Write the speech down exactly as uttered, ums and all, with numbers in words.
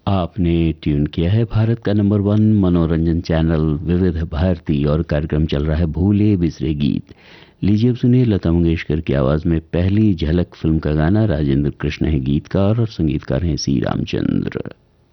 आपने ट्यून किया है भारत का नंबर वन मनोरंजन चैनल विविध भारती और कार्यक्रम चल रहा है भूले बिसरे गीत। लीजिए अब सुनिए लता मंगेशकर की आवाज में पहली झलक फिल्म का गाना। राजेंद्र कृष्ण है गीतकार और संगीतकार हैं सी रामचंद्र।